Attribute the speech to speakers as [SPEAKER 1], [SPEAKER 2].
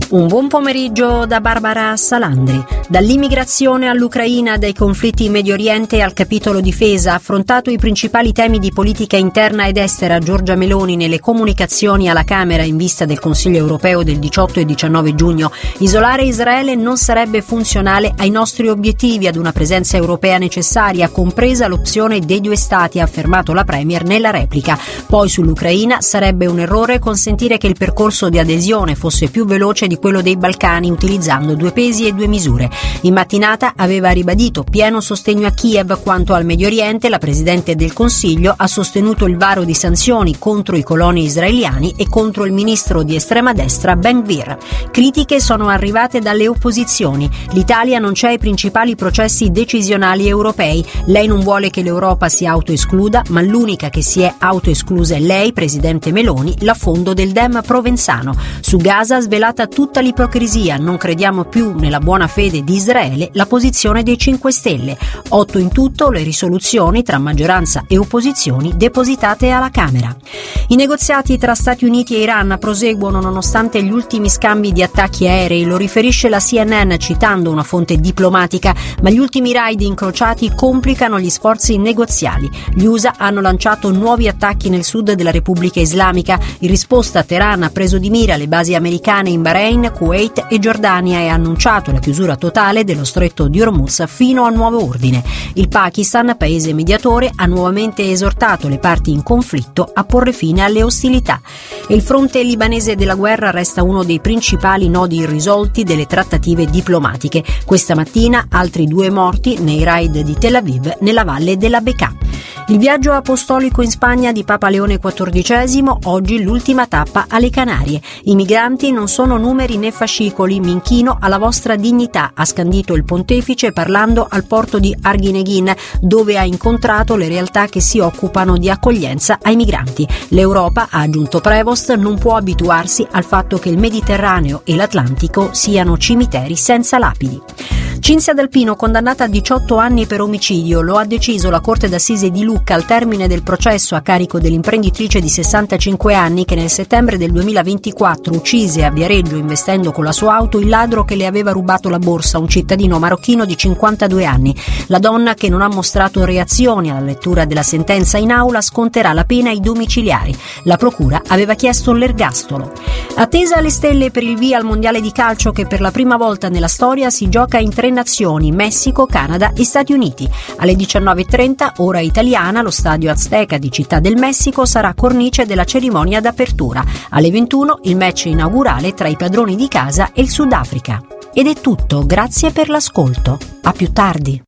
[SPEAKER 1] Un buon pomeriggio da Barbara Salandri. Dall'immigrazione all'Ucraina, dai conflitti in Medio Oriente al capitolo difesa, ha affrontato i principali temi di politica interna ed estera Giorgia Meloni nelle comunicazioni alla Camera in vista del Consiglio europeo del 18 e 19 giugno. Isolare Israele non sarebbe funzionale ai nostri obiettivi, ad una presenza europea necessaria, compresa l'opzione dei due stati, ha affermato la Premier nella replica. Poi sull'Ucraina sarebbe un errore consentire che il percorso di adesione fosse più veloce di quello dei Balcani, utilizzando due pesi e due misure. In mattinata aveva ribadito pieno sostegno a Kiev. Quanto al Medio Oriente, la Presidente del Consiglio ha sostenuto il varo di sanzioni contro i coloni israeliani e contro il ministro di estrema destra Ben Gvir. Critiche sono arrivate dalle opposizioni. L'Italia non c'è ai principali processi decisionali europei. Lei non vuole che l'Europa si autoescluda, ma l'unica che si è autoesclusa è lei, Presidente Meloni, l'affondo del Dem provenzano. Su Gaza svelata tutta l'ipocrisia, non crediamo più nella buona fede di Israele, la posizione dei 5 Stelle. 8 in tutto le risoluzioni tra maggioranza e opposizioni depositate alla Camera. I negoziati tra Stati Uniti e Iran proseguono nonostante gli ultimi scambi di attacchi aerei, lo riferisce la CNN citando una fonte diplomatica, ma gli ultimi raid incrociati complicano gli sforzi negoziali. Gli USA hanno lanciato nuovi attacchi nel sud della Repubblica Islamica. In risposta Teheran ha preso di mira le basi americane in Bahrain, Kuwait e Giordania e ha annunciato la chiusura totale dello stretto di Hormuz fino a nuovo ordine. Il Pakistan, paese mediatore, ha nuovamente esortato le parti in conflitto a porre fine alle ostilità. E il fronte libanese della guerra resta uno dei principali nodi irrisolti delle trattative diplomatiche. Questa mattina altri 2 morti nei raid di Tel Aviv nella valle della Bekaa. Il viaggio apostolico in Spagna di Papa Leone XIV, oggi l'ultima tappa alle Canarie. I migranti non sono numeri né fascicoli, mi inchino alla vostra dignità, ha scandito il pontefice parlando al porto di Arguineguín, dove ha incontrato le realtà che si occupano di accoglienza ai migranti. L'Europa, ha aggiunto Prevost, non può abituarsi al fatto che il Mediterraneo e l'Atlantico siano cimiteri senza lapidi. Cinzia D'Alpino condannata a 18 anni per omicidio, lo ha deciso la Corte d'Assise di Lucca al termine del processo a carico dell'imprenditrice di 65 anni che nel settembre del 2024 uccise a Viareggio investendo con la sua auto il ladro che le aveva rubato la borsa, un cittadino marocchino di 52 anni. La donna, che non ha mostrato reazioni alla lettura della sentenza in aula, sconterà la pena ai domiciliari. La procura aveva chiesto l'ergastolo. Attesa alle stelle per il via al mondiale di calcio che per la prima volta nella storia si gioca in 3 nazioni, Messico, Canada e Stati Uniti. Alle 19:30, ora italiana, lo stadio Azteca di Città del Messico sarà cornice della cerimonia d'apertura. Alle 21 il match inaugurale tra i padroni di casa e il Sudafrica. Ed è tutto, grazie per l'ascolto. A più tardi.